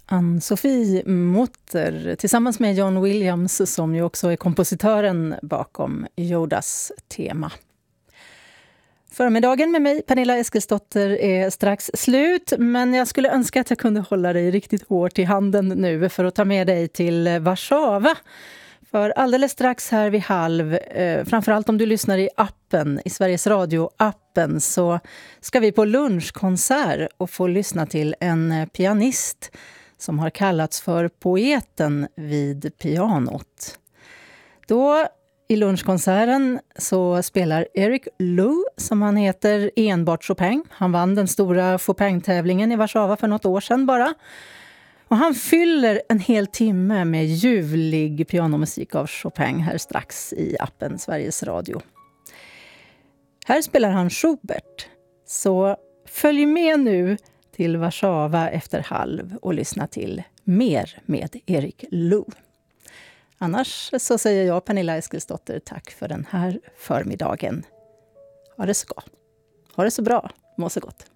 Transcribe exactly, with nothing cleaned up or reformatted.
Ann-Sofie Mutter tillsammans med John Williams som ju också är kompositören bakom Yodas tema. Förmiddagen med mig, Pernilla Eskilsdotter, är strax slut, men jag skulle önska att jag kunde hålla dig riktigt hårt i handen nu för att ta med dig till Warszawa. För alldeles strax här vid halv, eh, framförallt om du lyssnar i appen, i Sveriges Radio-appen, så ska vi på lunchkonsert och få lyssna till en pianist som har kallats för poeten vid pianot. Då i lunchkonserten så spelar Eric Lou, som han heter, enbart Chopin. Han vann den stora Chopin-tävlingen i Warszawa för något år sedan bara. Och han fyller en hel timme med ljuvlig pianomusik av Chopin här strax i appen Sveriges Radio. Här spelar han Schubert. Så följ med nu till Warszawa efter halv och lyssna till mer med Eric Lou. Annars så säger jag, Pernilla Eskilsdotter, tack för den här förmiddagen. Ha det så gott. Ha det så bra. Må så gott.